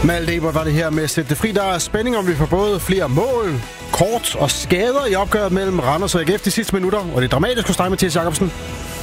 Malte Ebert var det her med at sætte det fri. Der er spænding, om vi får både flere mål, kort og skader i opgøret mellem Randers og AGF de sidste minutter. Og det er dramatisk hos dig, Mathias Jacobsen.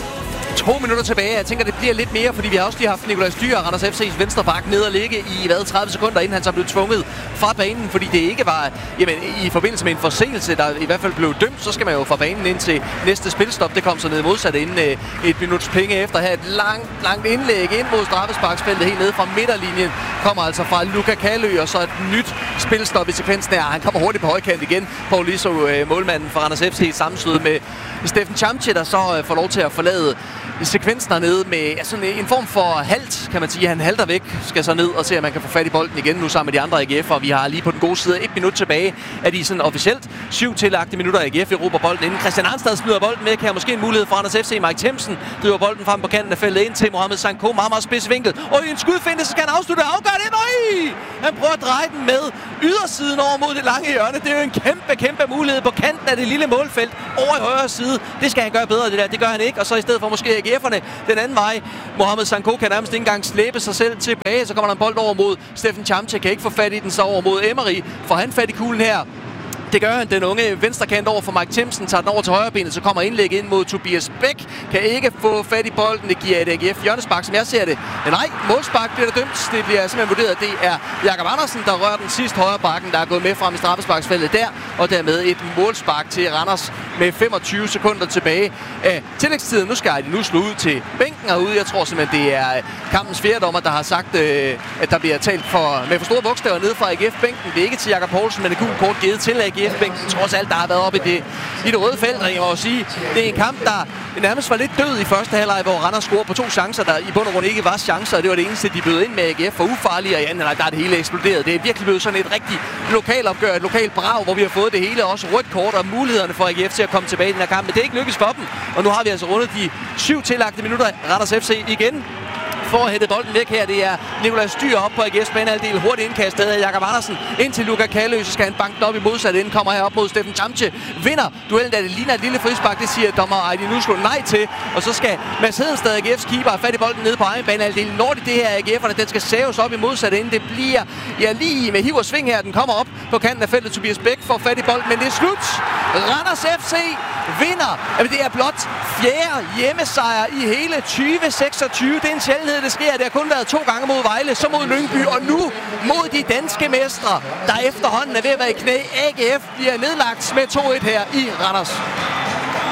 2 minutter tilbage. Jeg tænker, det bliver lidt mere, fordi vi har også lige haft Nikolaj Styer, Randers FC's venstre bak, ned og ligge i 30 sekunder, inden han så blev tvunget fra banen, fordi det ikke var i forbindelse med en forseelse, der i hvert fald blev dømt, så skal man jo fra banen ind til næste spilstop. Det kom så ned modsat inden et minuts penge efter. Her et langt indlæg ind mod straffesparksfeltet helt nede fra midterlinjen. Kommer altså fra Luka Kalø, og så et nyt spilstop i sekvensen her. Han kommer hurtigt på højkant igen. Paul Lisso, målmanden for Randers FC, sammenstød med Steffen Chamche, der så får lov til at forlade sekvensen hernede med sådan en form for halt, kan man sige. Han halter væk, skal så ned og se, at man kan få fat i bolden igen nu sammen med de andre AGF'ere. Vi har lige på den gode side 1 minut tilbage af de sådan officielt 7 tillagte minutter. AGF råber bolden ind. Christian Arnstad smider bolden væk. Her måske en mulighed for Randers FC. Mike Themsen driver bolden frem på kanten af feltet ind til Mohamed Sanko. Meget spids vinkel. Og i en skudfinte, så skal han afslutte og afgøre det. Han prøver at dreje den med ydersiden over mod det lange hjørne. Det er jo en kæmpe mulighed på kanten af det lille målfelt over i højre side. Det skal han gøre bedre, det der. Det gør han ikke. Og så i stedet for måske AGF'erne den anden vej. Mohamed Sanko kan nærmest ikke engang slæbe sig selv tilbage. Så kommer der en bold over mod Steffen Chamche. Kan ikke få fat i den, så over mod Emery. Får han fat i kuglen her? Det gør han, den unge venstrekant over for Mike Themsen, tager den over til højrebenet, så kommer indlægget ind mod Tobias Bæk. Kan ikke få fat i bolden, det giver et AGF hjørnespark, som jeg ser det. Men nej, målspark bliver der dømt. Det bliver simpelthen vurderet, det er Jakob Andersen, der rører den sidste højre bakken, der er gået med frem i straffesparksfeltet der. Og dermed et målspark til Randers med 25 sekunder tilbage af tillægstiden. Nu skal de slå ud til bænken herude. Jeg tror simpelthen, det er kampens fjerdommer, der har sagt, at der bliver talt med for store bogstaver nede fra AGF-bænken. Det er ikke til Jakob Poulsen, men det er gul kort givet til AGF-bænken. Trods alt, der har været oppe i det røde felt, og jeg må sige, det er en kamp, der nærmest var lidt død i første halvleg, hvor Randers scorede på 2 chancer, der i bund og grund ikke var chancer, og det var det eneste, de bød ind med AGF for ufarlige, og i anden halvleg, der er det hele eksploderet. Det er virkelig blevet sådan et rigtig lokalopgør, et lokalt brag, hvor vi har fået det hele, også rødt kort og mulighederne for AGF til at komme tilbage i den her kamp, men det er ikke lykkes for dem, og nu har vi altså rundet de 7 tillagte minutter. Randers FC igen for at hætte bolden væk her. Det er Nikolaj Styer op på AGF's banehalvdel. Hurtigt indkast af Jakob Andersen ind til Luka Kalø. Så skal han banke den op i modsat ende. Kommer her op mod Steffen Chamche. Vinder duellen, da det ligner et lille frispark. Det siger dommer Ejdi nu slår nej til. Og så skal Mads Hedenstad, AGF's keeper, have fat i bolden nede på egen banehalvdel. Når det her AGF'erne, den skal saves op i modsat ende. Det bliver lige med hiv og sving her. Den kommer op på kanten af feltet. Tobias Bæk får fat i bolden, men det er slut. Randers FC vinder. Jamen, det er blot 4. hjemmesejr i hele 2026. Det er en sjældenhed, det sker. Det har kun været 2 gange mod Vejle, så mod Lyngby, og nu mod de danske mestre, der efterhånden er ved at være i knæ. AGF bliver nedlagt med 2-1 her i Randers.